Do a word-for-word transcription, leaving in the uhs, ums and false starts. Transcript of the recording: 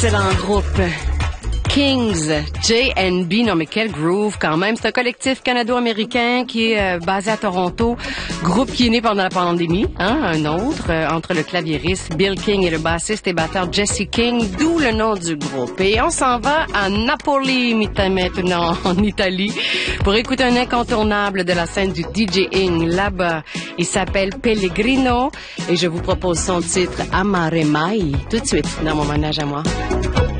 Excellent groupe. Kings, J and B, non mais quel groove quand même. C'est un collectif canado-américain qui est euh, basé à Toronto. Groupe qui est né pendant la pandémie, hein, un autre, euh, entre le claviériste Bill King et le bassiste et batteur Jesse King, d'où le nom du groupe. Et on s'en va à Napoli maintenant, en Italie, pour écouter un incontournable de la scène du DJing là-bas. Il s'appelle Pellegrino et je vous propose son titre Amare Mai, tout de suite dans mon manège à moi.